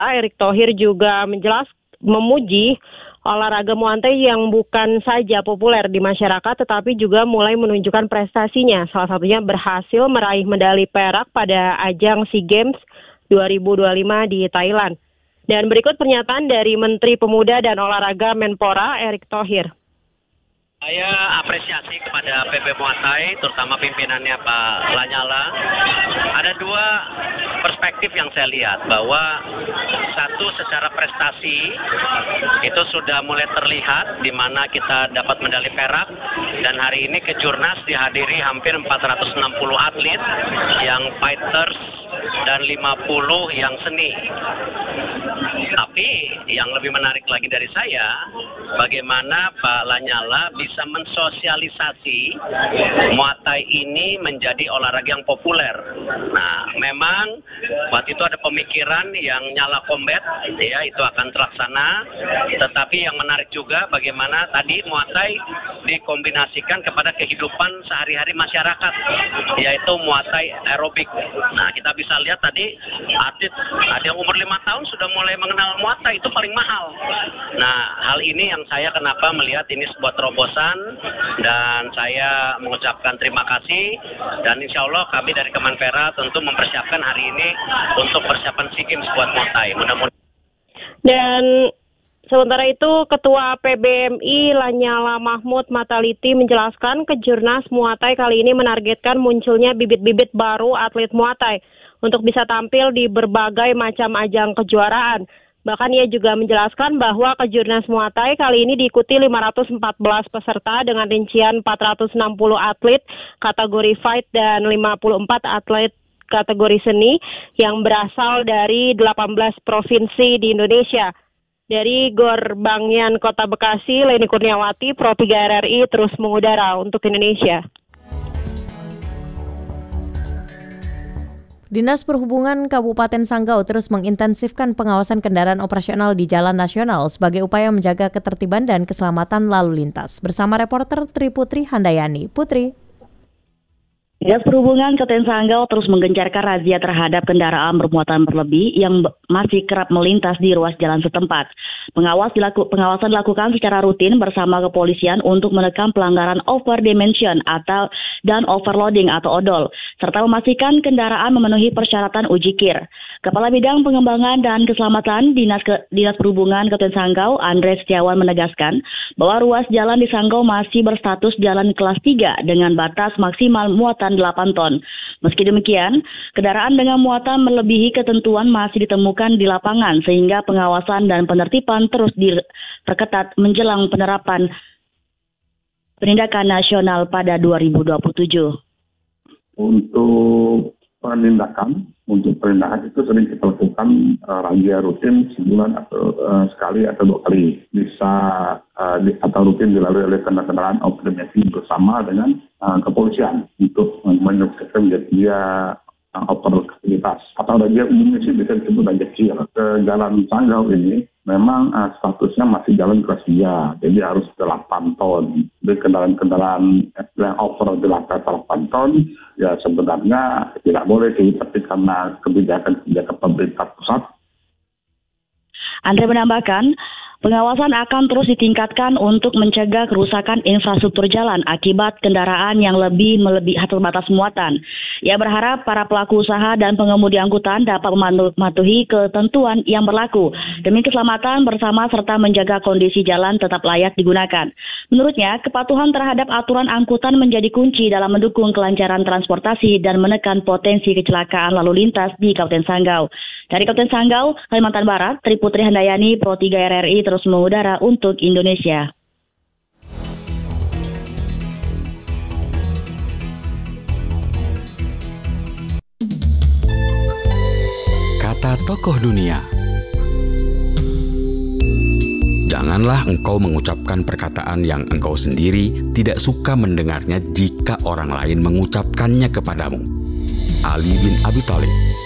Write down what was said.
Erick Thohir juga memuji olahraga Muay Thai yang bukan saja populer di masyarakat tetapi juga mulai menunjukkan prestasinya. Salah satunya berhasil meraih medali perak pada ajang SEA Games 2025 di Thailand. Dan berikut pernyataan dari Menteri Pemuda dan Olahraga Menpora Erick Thohir. Saya apresiasi kepada PB Muay Thai, terutama pimpinannya Pak Lanyala. Ada dua perspektif yang saya lihat, bahwa satu secara prestasi itu sudah mulai terlihat di mana kita dapat medali perak, dan hari ini Kejurnas dihadiri hampir 460 atlet yang fighters dan 50 yang seni. Tapi yang lebih menarik lagi dari saya, bagaimana Pak Lanyala bisa mensosialisasi Muay Thai ini menjadi olahraga yang populer. Nah, memang waktu itu ada pemikiran yang nyala combat, ya itu akan terlaksana. Tetapi yang menarik juga bagaimana tadi Muay Thai dikombinasikan kepada kehidupan sehari-hari masyarakat, yaitu Muay Thai aerobik. Nah, kita bisa lihat tadi atlet ada yang umur 5 tahun sudah mulai mengenal Muay Thai, itu paling mahal. Nah, hal ini yang saya kenapa melihat ini sebuah terobosan, dan saya mengucapkan terima kasih, dan insya Allah kami dari Kemenpora tentu mempersiapkan hari ini untuk persiapan SEA Games buat Muay Thai. Mudah-mudahan. Dan sementara itu, Ketua PBMI Lanyala Mahmud Mataliti menjelaskan Kejurnas Muay Thai kali ini menargetkan munculnya bibit-bibit baru atlet Muay Thai untuk bisa tampil di berbagai macam ajang kejuaraan. Bahkan ia juga menjelaskan bahwa Kejurnas Muay Thai kali ini diikuti 514 peserta dengan rincian 460 atlet kategori fight dan 54 atlet kategori seni yang berasal dari 18 provinsi di Indonesia. Dari Gor Bangyan Kota Bekasi, Leni Kurniawati, Pro 3 RRI terus mengudara untuk Indonesia. Dinas Perhubungan Kabupaten Sanggau terus mengintensifkan pengawasan kendaraan operasional di jalan nasional sebagai upaya menjaga ketertiban dan keselamatan lalu lintas. Bersama reporter Triputri Handayani. Putri. Dinas Perhubungan Kabupaten Sanggau terus menggencarkan razia terhadap kendaraan bermuatan berlebih yang masih kerap melintas di ruas jalan setempat. Pengawasan dilakukan secara rutin bersama kepolisian untuk menekan pelanggaran over dimension dan overloading atau odol, serta memastikan kendaraan memenuhi persyaratan uji kir. Kepala Bidang Pengembangan dan Keselamatan Dinas Perhubungan Kabupaten Sanggau, Andre Setiawan menegaskan bahwa ruas jalan di Sanggau masih berstatus jalan kelas 3 dengan batas maksimal muatan 8 ton. Meski demikian, kendaraan dengan muatan melebihi ketentuan masih ditemukan di lapangan sehingga pengawasan dan penertiban terus diperketat menjelang penerapan penindakan nasional pada 2027. Untuk penindakan itu sering kita lakukan razia rutin sebulan atau sekali atau 2 kali. Bisa atau rutin dilalui oleh kendaraan operasi bersama dengan kepolisian untuk menyukseskan dia operasitas. Atau razia umumnya sih bisa disebut razia kir. Ke Jalan Sanggau ini memang statusnya masih jalan kelas 3, jadi harus 8 ton. Jadi kendaraan yang over 8 ton, ya sebenarnya tidak boleh sih, tapi karena kebijakan pemerintah pusat. Andre menambahkan, pengawasan akan terus ditingkatkan untuk mencegah kerusakan infrastruktur jalan akibat kendaraan yang lebih melebihi batas muatan. Ia berharap para pelaku usaha dan pengemudi angkutan dapat mematuhi ketentuan yang berlaku demi keselamatan bersama serta menjaga kondisi jalan tetap layak digunakan. Menurutnya, kepatuhan terhadap aturan angkutan menjadi kunci dalam mendukung kelancaran transportasi dan menekan potensi kecelakaan lalu lintas di Kabupaten Sanggau. Dari Kabupaten Sanggau, Kalimantan Barat, Triputri Handayani, Pro 3 RRI terus mengudara untuk Indonesia. Kata tokoh dunia. Janganlah engkau mengucapkan perkataan yang engkau sendiri tidak suka mendengarnya jika orang lain mengucapkannya kepadamu. Ali bin Abi Thalib.